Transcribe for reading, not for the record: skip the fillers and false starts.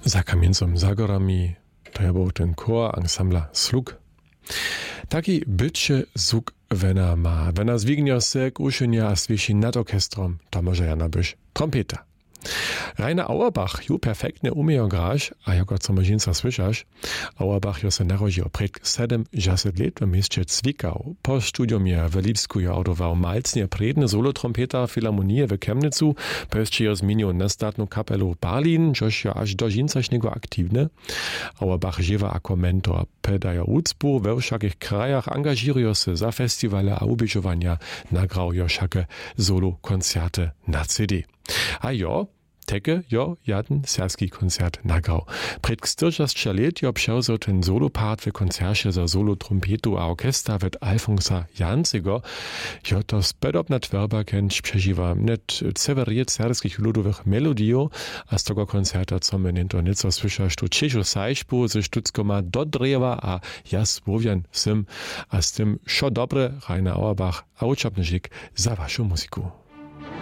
za kamiencom Zagorami, to je był ten chor ansambla Slug. Taki bycie zuk wena ma. Wena zwignia se k ušenja a sviši nad orkestrom, to może jana byś trompeta. Rainer Auerbach ju perfektnie umieją grać, a jako co możinca słyszasz, Auerbach jo se narodził przed 70 lat w mieście Zwickau. Po studium je w Lipsku jo autował malcnie predny solotrompeta Filharmonie w Chemnitzu, po jeszcze jo zmienił nastatną kapelu Berlin, což jo aż do żincaśnego aktywne. Auerbach żywa jako mentor, pedaje ucpu, we wszakich krajach angażirują se za festiwale a ubieżowania, nagrał jo wszakie solo koncerty na CD. A jo, teke jo jeden serski koncert nagrał. Przed 40 lat jo przełzał ten solopart w koncercie za solo trompetu a orkestra od Alfonsa Jancego. Jo to spodobna twerba kęć przeżywa net ceveriet serskich ludowych melodiów, a z tego koncerta, co my to nieco słyszasz, tu Czesio Sajszpu ze Sztuckoma dodrewa, a ja słowian sim, a z tym szo dobre Rainer Auerbach, a uczapny za waszą muzyku.